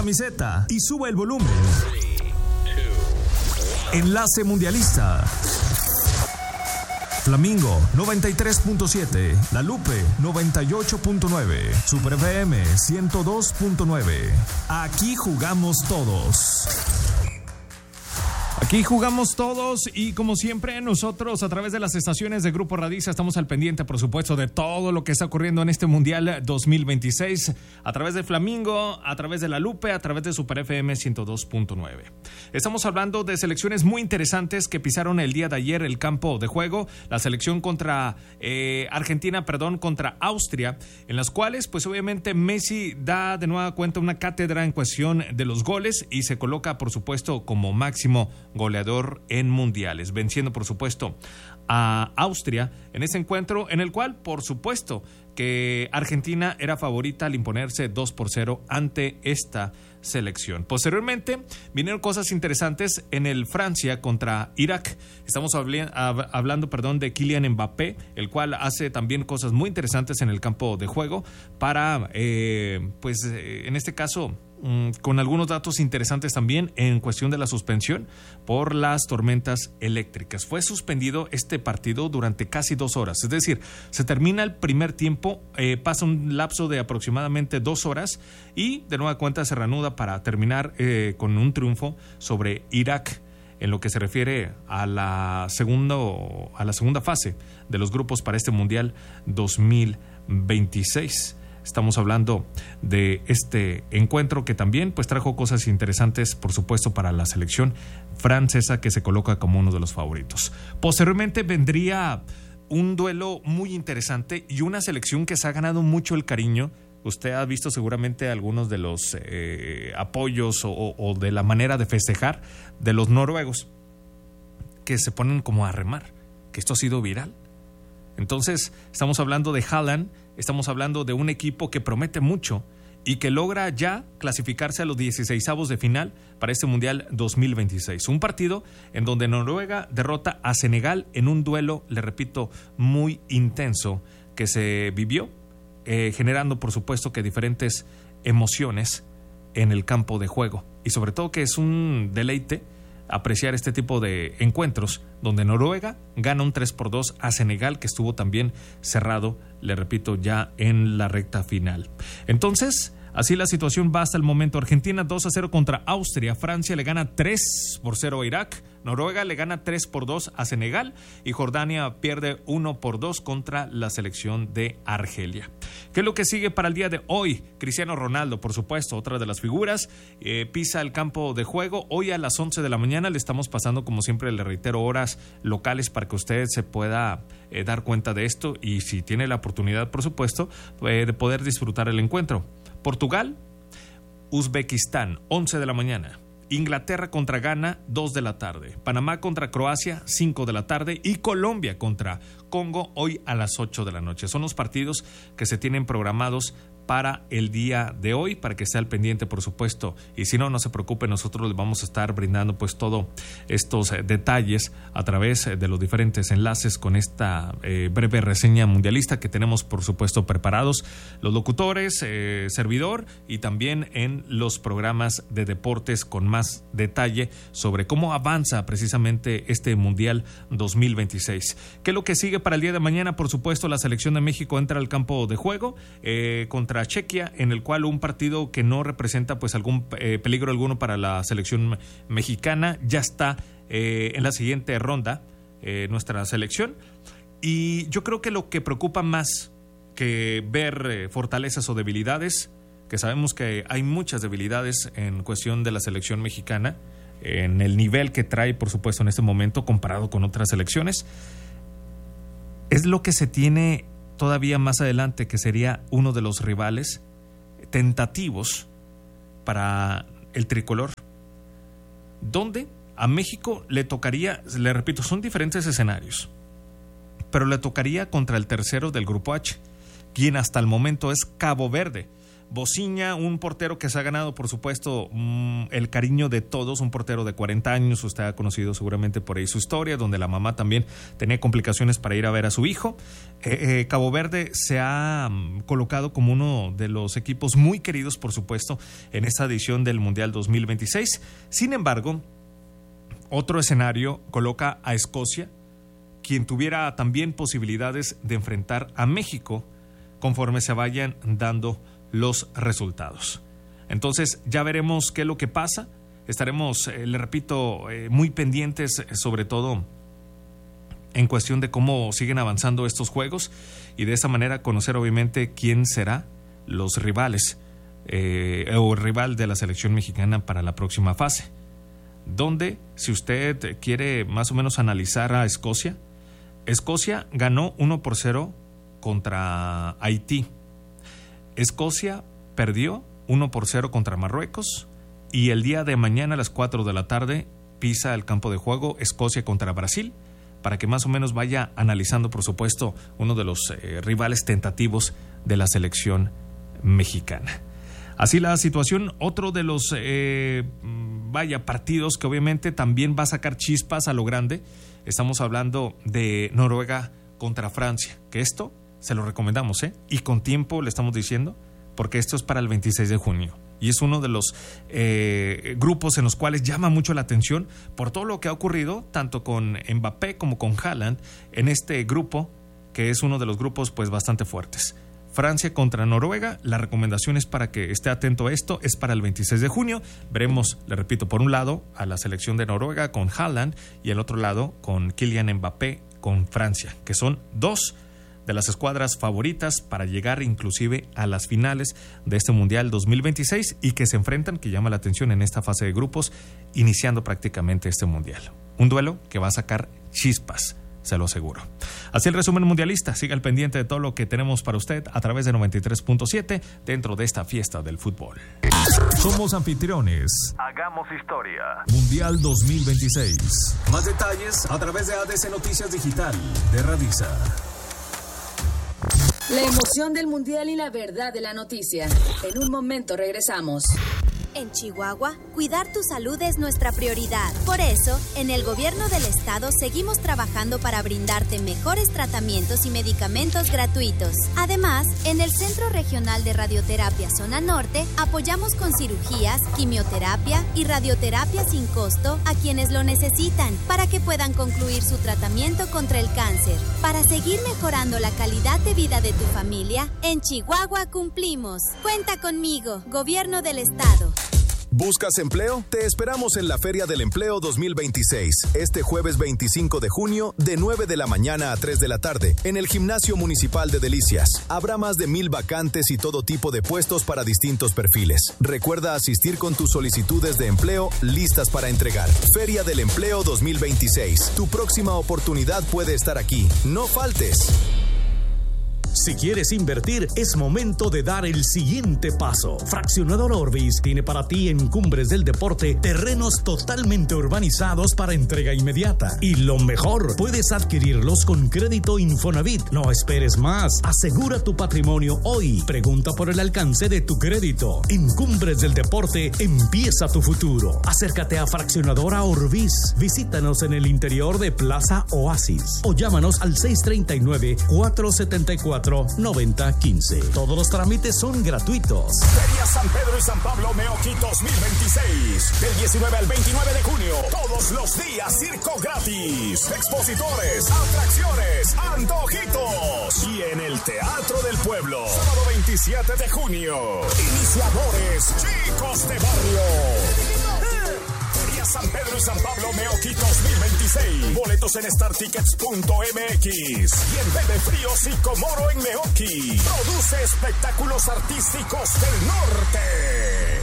camiseta y sube el volumen. Enlace Mundialista. Flamingo 93.7, La Lupe 98.9, Super FM 102.9. Aquí jugamos todos. Aquí jugamos todos y como siempre nosotros a través de las estaciones de Grupo Radiza estamos al pendiente por supuesto de todo lo que está ocurriendo en este Mundial 2026 a través de Flamingo, a través de La Lupe, a través de Super FM 102.9. Estamos hablando de selecciones muy interesantes que pisaron el día de ayer el campo de juego, la selección contra contra Austria, en las cuales pues obviamente Messi da de nueva cuenta una cátedra en cuestión de los goles y se coloca por supuesto como máximo goleador en mundiales, venciendo por supuesto a Austria en ese encuentro en el cual por supuesto que Argentina era favorita al imponerse 2-0 ante esta selección. Posteriormente vinieron cosas interesantes en el Francia contra Irak. Estamos hablando de Kylian Mbappé, el cual hace también cosas muy interesantes en el campo de juego para, en este caso, con algunos datos interesantes también en cuestión de la suspensión por las tormentas eléctricas. Fue suspendido este partido durante casi 2 horas, es decir, se termina el primer tiempo, pasa un lapso de aproximadamente 2 horas y de nueva cuenta se reanuda para terminar con un triunfo sobre Irak en lo que se refiere a la segunda fase de los grupos para este Mundial 2026. Estamos hablando de este encuentro que también pues trajo cosas interesantes, por supuesto, para la selección francesa que se coloca como uno de los favoritos. Posteriormente vendría un duelo muy interesante y una selección que se ha ganado mucho el cariño. Usted ha visto seguramente algunos de los apoyos o de la manera de festejar de los noruegos que se ponen como a remar, que esto ha sido viral. Entonces, estamos hablando de Haaland, estamos hablando de un equipo que promete mucho y que logra ya clasificarse a los 16avos de final para este Mundial 2026. Un partido en donde Noruega derrota a Senegal en un duelo, le repito, muy intenso que se vivió, generando por supuesto que diferentes emociones en el campo de juego. Y sobre todo que es un deleite apreciar este tipo de encuentros donde Noruega gana un 3-2 a Senegal, que estuvo también cerrado, le repito, ya en la recta final. Entonces, así la situación va hasta el momento. Argentina 2-0 contra Austria, Francia le gana 3-0 a Irak, Noruega le gana 3-2 a Senegal y Jordania pierde 1-2 contra la selección de Argelia. ¿Qué es lo que sigue para el día de hoy? Cristiano Ronaldo, por supuesto, otra de las figuras, pisa el campo de juego. Hoy a las 11 de la mañana le estamos pasando, como siempre, le reitero, horas locales para que usted se pueda dar cuenta de esto y si tiene la oportunidad, por supuesto, de poder disfrutar el encuentro. Portugal, Uzbekistán, 11 de la mañana. Inglaterra contra Ghana, 2 de la tarde. Panamá contra Croacia, 5 de la tarde. Y Colombia contra Congo, hoy a las 8 de la noche. Son los partidos que se tienen programados para el día de hoy, para que esté al pendiente, por supuesto. Y si no, no se preocupe, nosotros les vamos a estar brindando pues todos estos detalles a través de los diferentes enlaces con esta breve reseña mundialista que tenemos, por supuesto, preparados los locutores, servidor, y también en los programas de deportes con más detalle sobre cómo avanza precisamente este Mundial 2026. ¿Qué es lo que sigue para el día de mañana? Por supuesto, la selección de México entra al campo de juego contra Chequia, en el cual un partido que no representa pues algún peligro alguno para la selección mexicana. Ya está en la siguiente ronda nuestra selección, y yo creo que lo que preocupa más que ver fortalezas o debilidades, que sabemos que hay muchas debilidades en cuestión de la selección mexicana en el nivel que trae, por supuesto, en este momento comparado con otras selecciones, es lo que se tiene todavía más adelante, que sería uno de los rivales tentativos para el tricolor, donde a México le tocaría, le repito, son diferentes escenarios, pero le tocaría contra el tercero del grupo H, quien hasta el momento es Cabo Verde. Bociña, un portero que se ha ganado, por supuesto, el cariño de todos, un portero de 40 años, usted ha conocido seguramente por ahí su historia, donde la mamá también tenía complicaciones para ir a ver a su hijo. Cabo Verde se ha colocado como uno de los equipos muy queridos, por supuesto, en esta edición del Mundial 2026. Sin embargo, otro escenario coloca a Escocia, quien tuviera también posibilidades de enfrentar a México conforme se vayan dando los resultados. Entonces ya veremos qué es lo que pasa. Estaremos, le repito, muy pendientes, sobre todo en cuestión de cómo siguen avanzando estos juegos, y de esa manera conocer obviamente quién será los rivales o el rival de la selección mexicana para la próxima fase, donde, si usted quiere más o menos analizar a Escocia ganó 1-0 contra Haití. Escocia perdió 1-0 contra Marruecos, y el día de mañana a las 4 de la tarde pisa el campo de juego Escocia contra Brasil, para que más o menos vaya analizando, por supuesto, uno de los rivales tentativos de la selección mexicana. Así la situación. Otro de los partidos que obviamente también va a sacar chispas a lo grande, estamos hablando de Noruega contra Francia, que esto se lo recomendamos, y con tiempo le estamos diciendo, porque esto es para el 26 de junio. Y es uno de los grupos en los cuales llama mucho la atención por todo lo que ha ocurrido, tanto con Mbappé como con Haaland, en este grupo, que es uno de los grupos pues bastante fuertes. Francia contra Noruega, la recomendación es para que esté atento a esto, es para el 26 de junio. Veremos, le repito, por un lado a la selección de Noruega con Haaland, y al otro lado con Kylian Mbappé con Francia, que son dos de las escuadras favoritas para llegar inclusive a las finales de este Mundial 2026, y que se enfrentan, que llama la atención en esta fase de grupos, iniciando prácticamente este Mundial. Un duelo que va a sacar chispas, se lo aseguro. Así el resumen mundialista. Siga al pendiente de todo lo que tenemos para usted a través de 93.7 dentro de esta fiesta del fútbol. Somos anfitriones. Hagamos historia. Mundial 2026. Más detalles a través de ADC Noticias Digital de Radisa. La emoción del Mundial y la verdad de la noticia. En un momento regresamos. En Chihuahua, cuidar tu salud es nuestra prioridad. Por eso, en el gobierno del estado seguimos trabajando para brindarte mejores tratamientos y medicamentos gratuitos. Además, en el Centro Regional de Radioterapia Zona Norte, apoyamos con cirugías, quimioterapia y radioterapia sin costo a quienes lo necesitan, para que puedan concluir su tratamiento contra el cáncer. Para seguir mejorando la calidad de vida de tu familia, en Chihuahua cumplimos. Cuenta conmigo, Gobierno del Estado. ¿Buscas empleo? Te esperamos en la Feria del Empleo 2026, este jueves 25 de junio, de 9 de la mañana a 3 de la tarde, en el Gimnasio Municipal de Delicias. Habrá más de 1,000 vacantes y todo tipo de puestos para distintos perfiles. Recuerda asistir con tus solicitudes de empleo listas para entregar. Feria del Empleo 2026. Tu próxima oportunidad puede estar aquí. No faltes. Si quieres invertir, es momento de dar el siguiente paso. Fraccionadora Orbis tiene para ti en Cumbres del Deporte terrenos totalmente urbanizados para entrega inmediata. Y lo mejor, puedes adquirirlos con crédito Infonavit. No esperes más. Asegura tu patrimonio hoy. Pregunta por el alcance de tu crédito. En Cumbres del Deporte empieza tu futuro. Acércate a Fraccionadora Orbis. Visítanos en el interior de Plaza Oasis o llámanos al 639-474-9015. Todos los trámites son gratuitos. Feria San Pedro y San Pablo Meoqui 2026. Del 19 al 29 de junio. Todos los días circo gratis. Expositores, atracciones, antojitos. Y en el Teatro del Pueblo. Sábado 27 de junio. Iniciadores, Chicos de Barrio. San Pedro y San Pablo Meoqui 2026. Boletos en startickets.mx y en Bebe Fríos y Comoro en Meoqui. Produce espectáculos artísticos del norte.